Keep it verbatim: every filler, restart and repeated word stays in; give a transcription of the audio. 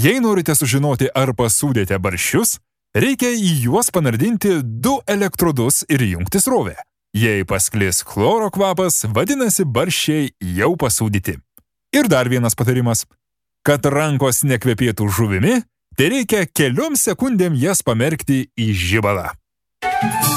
Jei norite sužinoti, ar pasūdėte barščius, reikia į juos panardinti du elektrodus ir jungti srovę. Jei pasklis chloro kvapas, vadinasi barščiai jau pasūdyti. Ir dar vienas patarimas. Kad rankos nekvepėtų žuvimi, tai reikia keliom sekundėm jas pamerkti į žibalą.